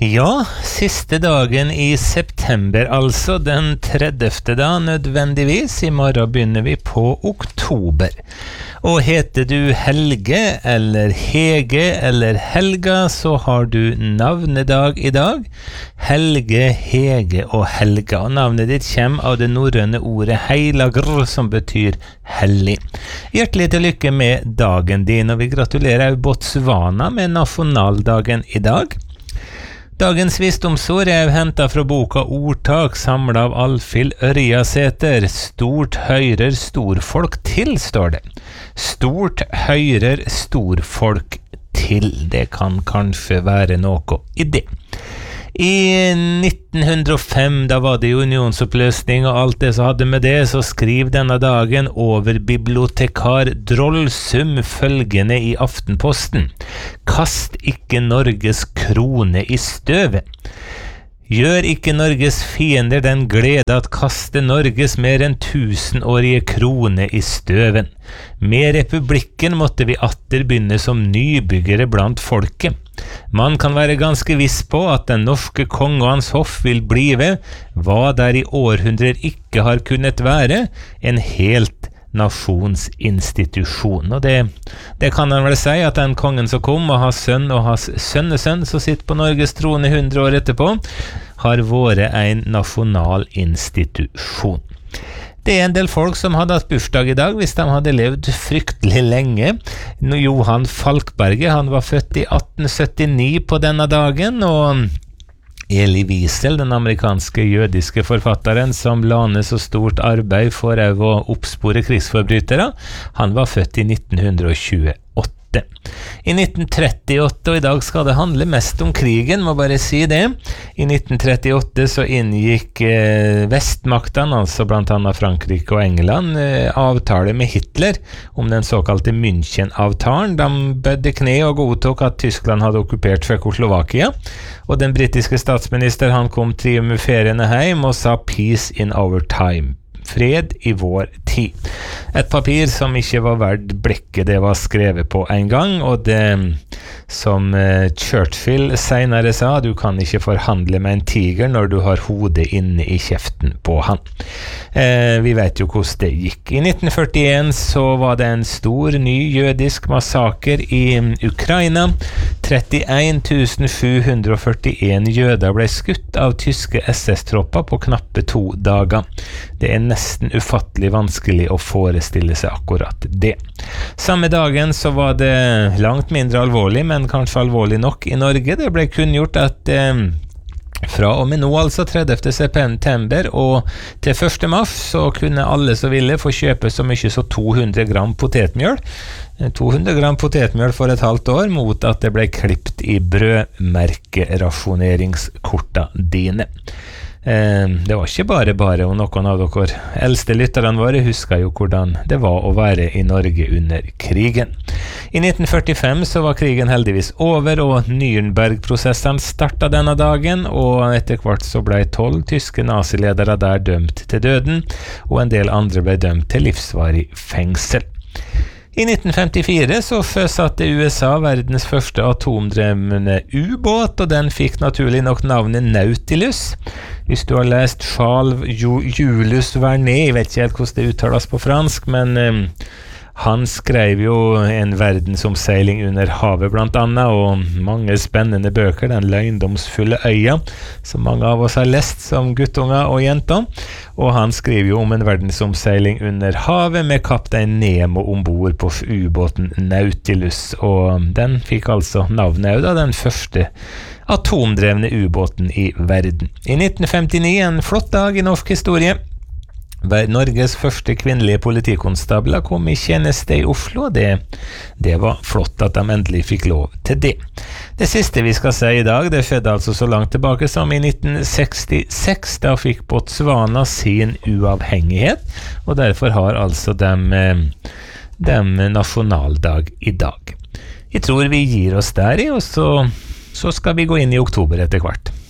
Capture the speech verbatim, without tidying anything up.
Ja, siste dagen i september, altså den tredjefte da, nødvendigvis. I morgen begynner vi på oktober. Og heter du Helge, eller Hege, eller Helga, så har du navnedag i dag. Helge, Hege og Helga. Og navnet ditt kommer av det norrøne ordet heilagr, som betyr hellig. Hjertelig til lykke med dagen din, og vi gratulerer Botswana med nasjonaldagen i dag. Dagens visdomsord er hentet fra boka Ordtak, samlet av Alfhild Ørjasæter. Stort høyrer storfolk til, står det. Stort høyrer storfolk til. Det kan kanskje være noe i det. I nitten hundre og fem, da var det unionsoppløsning og alt det som hadde med det, så skriv denne dagen over bibliotekar Drollsum følgende i Aftenposten. Kast ikke Norges krone i støvet. Gjør ikke Norges fiender den glede at kaste Norges mer enn tusenårige krone i støven. Med republikken måtte vi atter begynne som nybyggere blant folket. Man kan være ganske viss på at den norske kong og hans hoff vil blive, hva der i århundrer ikke har kunnet være, en helt nasjonsinstitusjon. Og det, det kan han vel si, at den kongen som kom, og hans sønn og hans sønnesønn som sitter på Norges trone hundre år etterpå, har vært en nasjonal institusjon. Det er en del folk som hadde hatt bursdag i dag, hvis de hadde levd fryktelig lenge. Johan Falkberget, han var født i atten syttini på denne dagen, og Elie Wiesel, den amerikanske jødiske forfatteren som la ned så stort arbeid for å oppspore krigsforbrytere, han var født i nitten tjueåtte. I nitten trettiåtte, og i dag skal det handle mest om krigen, må bare si det. I nitten trettiåtte så inngikk eh, vestmaktene, altså blant annet Frankrike og England, eh, avtale med Hitler om den såkalte München-avtalen. De bødde kne og godtok at Tyskland hadde okkupert Tsjekkoslovakia, og den britiske statsminister han kom triumferende hjem og sa «Peace in our time». Fred i vår tid. Et papir som ikke var verdt blekket det var skrevet på en gang, og det som Churchill senere sa, du kan ikke forhandle med en tiger når du har hodet inne i kjeften på han. Eh, vi vet jo hvordan det gikk. I nitten førtien så var det en stor ny jødisk massaker i Ukraina. trettien tusen sju hundre førtien jøder ble skutt av tyske S S-tropper på knappe to dager. Det er nesten ufattelig vanskelig å forestille seg akkurat det. Samme dagen så var det langt mindre alvorlig, men kanskje alvorlig nok i Norge. Det ble kunngjort at eh, fra og med nå, altså tredjefte september og til første mars, så kunne alle som ville få kjøpe så mye som to hundre gram potetmjøl. to hundre gram potetmjøl for et halvt år, mot at det ble klippet i brødmerkerasjoneringskorta dine. Eh, det var ikke bare bare, og noen av dere eldste lytterne våre husker jo hvordan det var å være i Norge under krigen. I nitten førtifem så var krigen heldigvis over, og Nürnberg-prosessen startet denne dagen, og etter hvert så ble tolv tyske naziledere der dømt til døden, og en del andre ble dømt til livsvarig fengsel. I nitten femtifire så satte U S A verdens første atomdrevne ubåt, og den fikk naturlig nok navnet Nautilus. Hvis du har lest Charles Julius Verne, jeg vet ikke helt hvordan det uttales på fransk, men um, han skrev jo en verdensomseiling under havet blant annet, og mange spennende bøker, Den løgndomsfulle øya, som mange av oss har lest som guttunger og jenter, og han skriver jo om en verdensomseiling under havet med kaptein Nemo ombord på ubåten Nautilus, og den fikk altså navnet av den første atomdrevne ubåten i verden. I nitten femtini, en flott dag i norsk historie. Norges første kvinnelige politikonstabler kom i tjeneste i Oslo, det, det var flott at de endelig fikk lov til det. Det siste vi skal si i dag, det skjedde altså så langt tilbake som i nitten sekstiseks, da fikk Botswana sin uavhengighet, og derfor har altså dem, dem nasjonaldag i dag. Jeg tror vi gir oss der i, og så, så skal vi gå inn i oktober etter hvert.